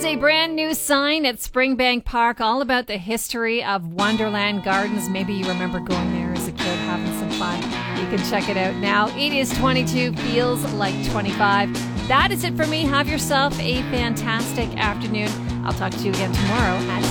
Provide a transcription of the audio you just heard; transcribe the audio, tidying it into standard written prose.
is a brand new sign at Springbank Park, all about the history of Wonderland Gardens. Maybe you remember going there as a kid, having some fun. You can check it out now. It is 22, feels like 25. That is it for me. Have yourself a fantastic afternoon. I'll talk to you again tomorrow at